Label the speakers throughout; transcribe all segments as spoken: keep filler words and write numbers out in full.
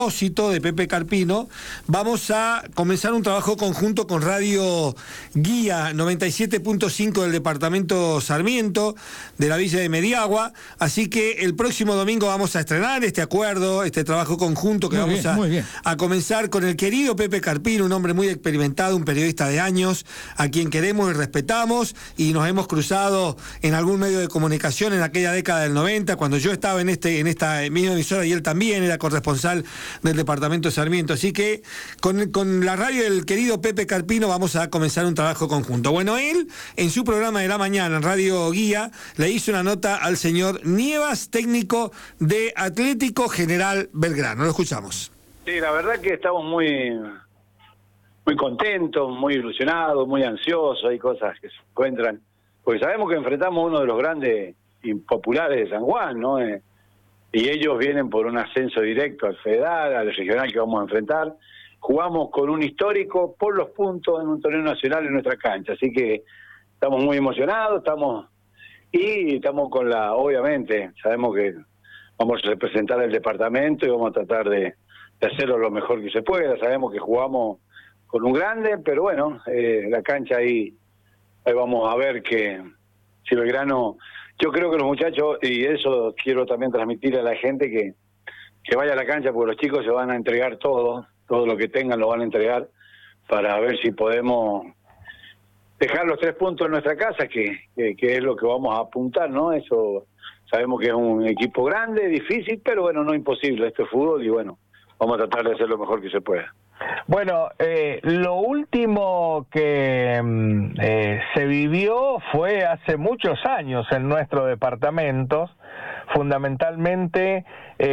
Speaker 1: de Pepe Carpino, vamos a comenzar un trabajo conjunto con Radio Guía noventa y siete punto cinco del departamento Sarmiento, de la Villa de Mediagua, así que el próximo domingo vamos a estrenar este acuerdo, este trabajo conjunto que
Speaker 2: muy
Speaker 1: vamos
Speaker 2: bien,
Speaker 1: a, a comenzar con el querido Pepe Carpino, un hombre muy experimentado, un periodista de años, a quien queremos y respetamos, y nos hemos cruzado en algún medio de comunicación en aquella década del noventa, cuando yo estaba en este en esta misma emisora y él también era corresponsal del departamento Sarmiento, así que con, con la radio del querido Pepe Carpino vamos a comenzar un trabajo conjunto. Bueno, él en su programa de la mañana en Radio Guía le hizo una nota al señor Nievas, técnico de Atlético General Belgrano. Lo escuchamos.
Speaker 3: Sí, la verdad que estamos muy muy contentos, muy ilusionados, muy ansiosos. Hay cosas que se encuentran, porque sabemos que enfrentamos uno de los grandes impopulares de San Juan, ¿no? Eh, y ellos vienen por un ascenso directo al federal, al regional que vamos a enfrentar. Jugamos con un histórico por los puntos en un torneo nacional en nuestra cancha, así que estamos muy emocionados, estamos y estamos con la, obviamente, sabemos que vamos a representar el departamento y vamos a tratar de, de hacerlo lo mejor que se pueda. Sabemos que jugamos con un grande, pero bueno, eh, la cancha ahí, ahí vamos a ver que si Belgrano... Yo creo que los muchachos, y eso quiero también transmitir a la gente, que, que vaya a la cancha, porque los chicos se van a entregar todo, todo lo que tengan lo van a entregar, para ver si podemos dejar los tres puntos en nuestra casa, que, que, que es lo que vamos a apuntar, ¿no? Eso sabemos que es un equipo grande, difícil, pero bueno, no imposible, esto es fútbol y bueno, vamos a tratar de hacer lo mejor que se pueda.
Speaker 4: Bueno, eh, lo último que eh, se vivió fue hace muchos años en nuestro departamento, fundamentalmente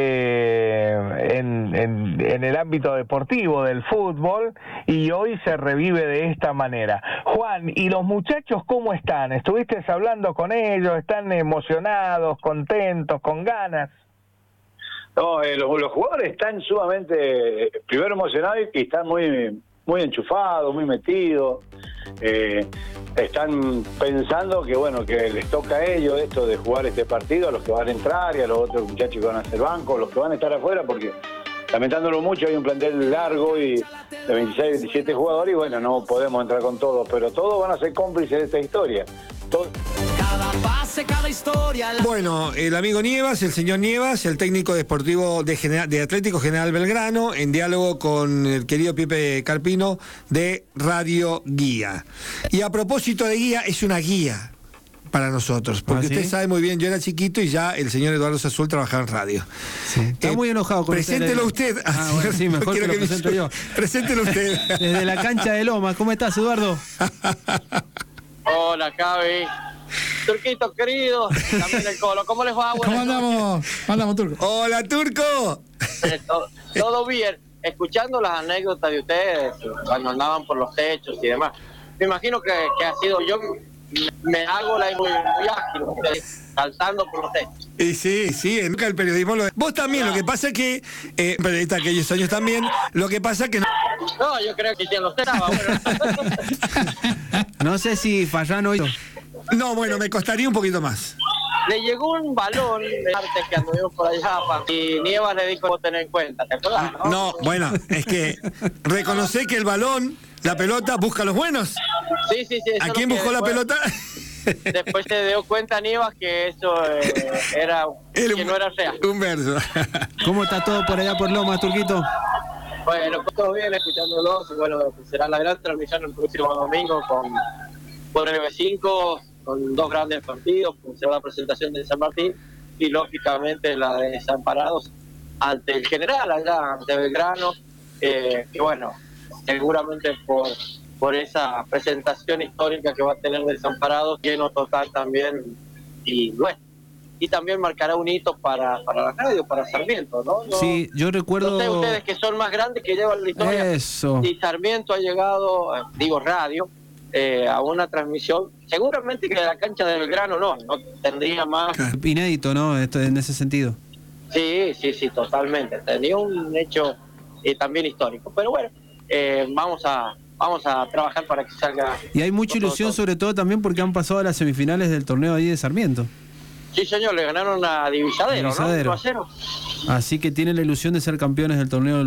Speaker 4: eh, en, en, en el ámbito deportivo del fútbol, y hoy se revive de esta manera. Juan, ¿y los muchachos cómo están? ¿Estuviste hablando con ellos? ¿Están emocionados, contentos, con ganas?
Speaker 3: No, eh, los, los jugadores están sumamente, eh, primero emocionados y están muy muy enchufados, muy metidos. Eh, están pensando que bueno que les toca a ellos esto de jugar este partido, a los que van a entrar y a los otros muchachos que van a hacer banco, los que van a estar afuera, porque lamentándolo mucho hay un plantel largo y de veintiséis, veintisiete jugadores y bueno, no podemos entrar con todos, pero todos van a ser cómplices de esta historia. Todo...
Speaker 1: Cada pase, cada historia. Bueno, el amigo Nievas, el señor Nievas, el técnico deportivo de, General, de Atlético General Belgrano, en diálogo con el querido Pepe Carpino de Radio Guía. Y a propósito de guía, es una guía para nosotros, porque ¿Ah, sí? Usted sabe muy bien, yo era chiquito y ya el señor Eduardo Sazul trabajaba en radio.
Speaker 2: Sí. Está eh, muy enojado con
Speaker 1: preséntelo usted.
Speaker 2: usted. Ah, bueno, sí, mejor que lo que presento yo.
Speaker 1: Preséntelo usted.
Speaker 2: Desde la cancha de Lomas. ¿Cómo estás, Eduardo?
Speaker 5: Hola, Cavi. Turquito querido, también el Colo. ¿Cómo les va?
Speaker 2: ¿Cómo andamos? Andamos, Turco.
Speaker 1: Hola, Turco.
Speaker 5: Eh, todo, todo bien. Escuchando las anécdotas de ustedes, cuando andaban por los techos y demás, me imagino que, que ha sido yo, me hago la muy, muy ágil, saltando por los techos.
Speaker 1: Y sí, sí, nunca el periodismo lo... Vos también, no. Lo que pasa es que, eh, periodista aquellos años también, lo que pasa es que... No,
Speaker 5: no yo creo que si los estaba, bueno.
Speaker 2: No sé si Farrano hoy...
Speaker 1: No, bueno, me costaría un poquito más.
Speaker 5: Le llegó un balón de arte que anduvimos por allá y Nievas le dijo vos tener en cuenta, ¿te acuerdas? No,
Speaker 1: no bueno, es que reconocer que el balón, la pelota, busca a los buenos.
Speaker 5: Sí, sí, sí.
Speaker 1: ¿A quién buscó
Speaker 5: después,
Speaker 1: la pelota?
Speaker 5: Después se dio cuenta Nievas que eso eh, era,
Speaker 1: el,
Speaker 5: que no era real.
Speaker 1: Un verso.
Speaker 2: ¿Cómo está todo por allá por Lomas, Turquito?
Speaker 5: Bueno, todo bien, escuchándolos. Bueno, será la gran transmisión el próximo domingo con por el B cinco, con dos grandes partidos, como será la presentación de San Martín y lógicamente la de Desamparados ante el General, allá ante Belgrano, eh, que bueno, seguramente por, por esa presentación histórica que va a tener Desamparados, lleno total también, y bueno, y también marcará un hito para, para la radio, para Sarmiento, ¿no? no
Speaker 2: sí, yo recuerdo...
Speaker 5: No sé ustedes que son más grandes que llevan la historia.
Speaker 2: Eso.
Speaker 5: Y Sarmiento ha llegado, digo radio, Eh, a una transmisión, seguramente que de la cancha de Belgrano no, no tendría más...
Speaker 2: Inédito, ¿no? Esto, en ese sentido.
Speaker 5: Sí, sí, sí, totalmente. Tenía un hecho eh, también histórico. Pero bueno, eh, vamos a vamos a trabajar para que salga...
Speaker 2: Y hay mucha ilusión, todo, todo. sobre todo también porque han pasado a las semifinales del torneo ahí de Sarmiento.
Speaker 5: Sí, señor, le ganaron a Divisadero,
Speaker 2: Divisadero.
Speaker 5: ¿no? uno a cero.
Speaker 2: Así que tiene la ilusión de ser campeones del torneo